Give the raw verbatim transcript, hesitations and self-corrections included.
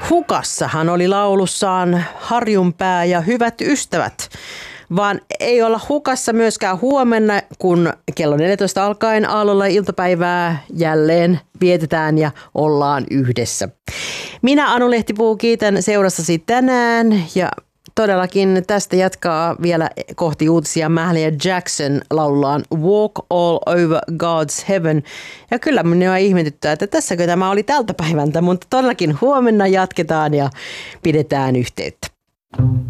Hukassahan oli laulussaan Harjunpää ja Hyvät ystävät, vaan ei olla hukassa myöskään huomenna, kun kello neljätoista alkaen aallolla iltapäivää jälleen vietetään ja ollaan yhdessä. Minä Anu Lehtipuu kiitän seurassasi tänään ja todellakin tästä jatkaa vielä kohti uutisia Mahalia Jackson laulullaan Walk All Over God's Heaven. Ja kyllä minua ihmetyttää, että tässäkö tämä oli tältä päivältä, mutta todellakin huomenna jatketaan ja pidetään yhteyttä.